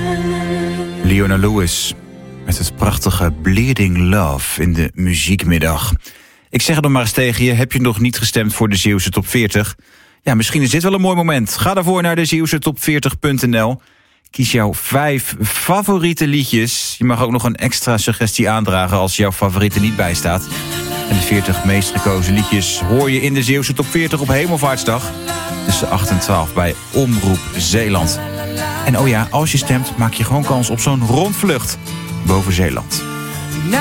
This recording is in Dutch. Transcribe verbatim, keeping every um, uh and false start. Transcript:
Leona Lewis met het prachtige Bleeding Love in de muziekmiddag. Ik zeg het nog maar eens tegen je, heb je nog niet gestemd voor de Zeeuwse Top veertig? Ja, misschien is dit wel een mooi moment. Ga daarvoor naar de zeeuwse top veertig punt n l. Kies jouw vijf favoriete liedjes. Je mag ook nog een extra suggestie aandragen als jouw favoriete niet bijstaat. En de veertig meest gekozen liedjes hoor je in de Zeeuwse Top veertig op Hemelvaartsdag. Tussen acht en twaalf bij Omroep Zeeland. En oh ja, als je stemt maak je gewoon kans op zo'n rondvlucht boven Zeeland.